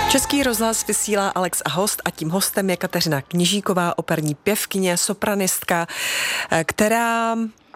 Český rozhlas vysílá Alex a host a tím hostem je Kateřina Kněžíková, operní pěvkyně, sopranistka, která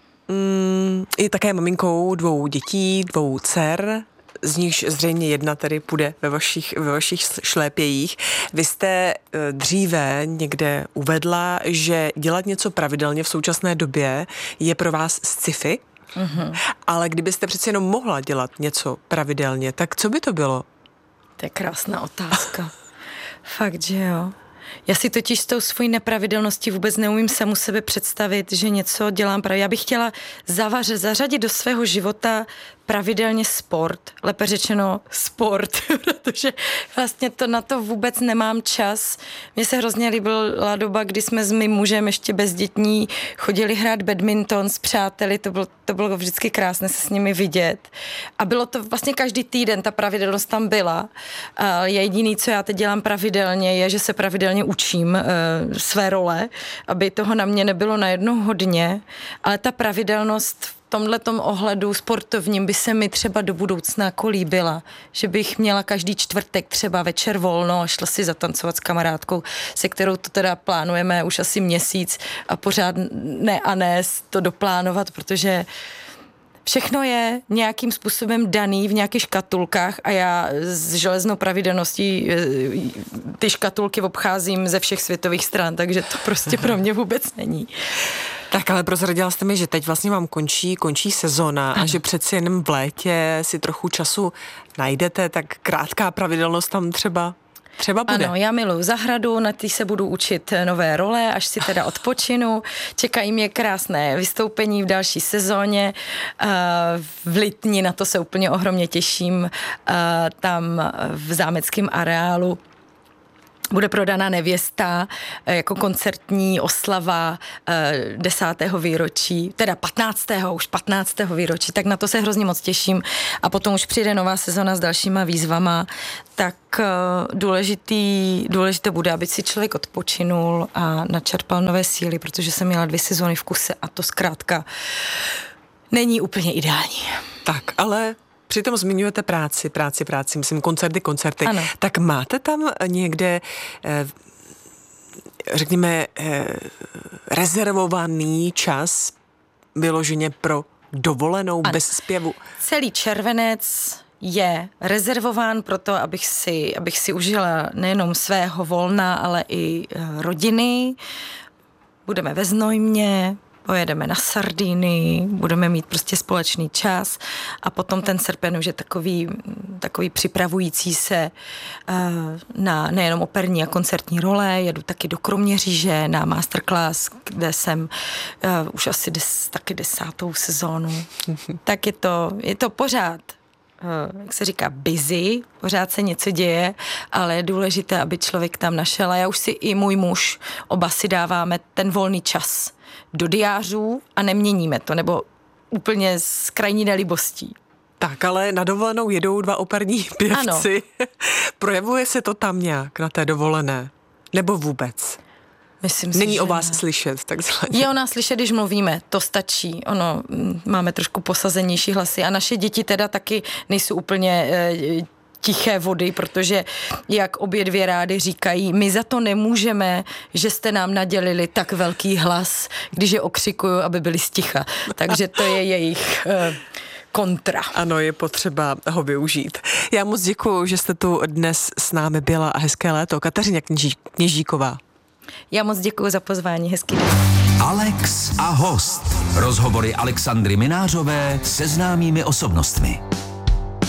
je také maminkou 2 dětí, 2 dcer, z nichž zřejmě jedna tedy půjde ve vašich šlépějích. Vy jste dříve někde uvedla, že dělat něco pravidelně v současné době je pro vás sci-fi, ale kdybyste přeci jenom mohla dělat něco pravidelně, tak co by to bylo? To je krásná otázka. Fakt, že jo. Já si totiž s tou svojí nepravidelností vůbec neumím samu sebe představit, že něco dělám pravidelně. Já bych chtěla zařadit do svého života pravidelně sport, lépe řečeno sport, protože vlastně na to vůbec nemám čas. Mně se hrozně líbila doba, kdy jsme s mým mužem ještě bezdětní chodili hrát badminton s přáteli, to bylo vždycky krásné se s nimi vidět. A bylo to vlastně každý týden, ta pravidelnost tam byla. A jediný, co já teď dělám pravidelně, je, že se pravidelně učím své role, aby toho na mě nebylo najednou hodně, ale ta pravidelnost v tomhletom ohledu sportovním by se mi třeba do budoucna líbila, že bych měla každý čtvrtek třeba večer volno a šla si zatancovat s kamarádkou, se kterou to teda plánujeme už asi měsíc a pořád ne to doplánovat, protože všechno je nějakým způsobem daný v nějakých škatulkách a já s železnou pravidelností ty škatulky obcházím ze všech světových stran, takže to prostě pro mě vůbec není. Tak ale prozradila jste mi, že teď vlastně vám končí sezona a že přeci jen v létě si trochu času najdete, tak krátká pravidelnost tam třeba bude. Ano, já miluji zahradu, na té se budu učit nové role, až si teda odpočinu. Čekají mě krásné vystoupení v další sezóně. V Litni na to se úplně ohromně těším. Tam v zámeckém areálu bude prodána Nevěsta jako koncertní oslava 10. výročí, teda 15. výročí, tak na to se hrozně moc těším. A potom už přijde nová sezona s dalšíma výzvama, tak důležité bude, aby si člověk odpočinul a načerpal nové síly, protože jsem měla 2 sezóny v kuse a to zkrátka není úplně ideální. Tak, ale přitom zmiňujete práci, myslím koncerty. Ano. Tak máte tam někde, řekněme, rezervovaný čas vyloženě pro dovolenou bez zpěvu? Celý červenec je rezervován pro to, abych si užila nejenom svého volna, ale i rodiny. Budeme ve Znojmě, pojedeme na Sardinii, budeme mít prostě společný čas a potom ten srpen už je takový připravující se na nejenom operní a koncertní role, jedu taky do Kroměříže na masterclass, kde jsem už asi taky 10. sezónu. Tak je to pořád, jak se říká, busy, pořád se něco děje, ale je důležité, aby člověk tam našel a já už si i můj muž, oba si dáváme ten volný čas do diářů a neměníme to, nebo úplně s krajní nelibostí. Tak, ale na dovolenou jedou 2 operní pěvci. Ano. Projevuje se to tam nějak na té dovolené? Nebo vůbec? Myslím si, není že o vás slyšet, takzvaně. Je o nás slyšet, když mluvíme, to stačí. Máme trošku posazenější hlasy a naše děti teda taky nejsou úplně tiché vody, protože jak obě 2 rády říkají, my za to nemůžeme, že jste nám nadělili tak velký hlas, když je okřikuju, aby byli sticha. Takže to je jejich kontra. Ano, je potřeba ho využít. Já moc děkuju, že jste tu dnes s námi byla a hezké léto. Kateřina Kněžíková. Já moc děkuju za pozvání, hezký den. Alex a host. Rozhovory Alexandry Minářové se známými osobnostmi.